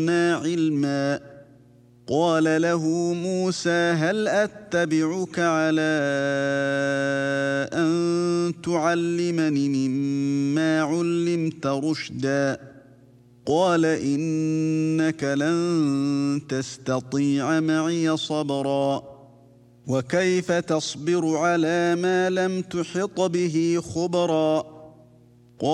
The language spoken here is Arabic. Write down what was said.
علما. قال له موسى هل أتبعك على أن تعلمني مما علمت رشدا. قال إنك لن تستطيع معي صبرا وكيف تصبر على ما لم تحط به خبرا.